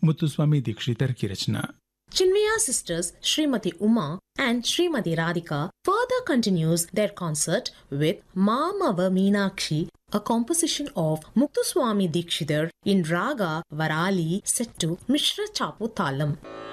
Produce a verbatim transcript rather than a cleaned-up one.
मुत्तुस्वामी दीक्षितर की रचना। Chinmaya sisters Srimati Uma and Srimati Radhika further continues their concert with Mamava Meenakshi, a composition of Muthuswami Dikshitar in Raga Varali set to Mishra Chapu Talam.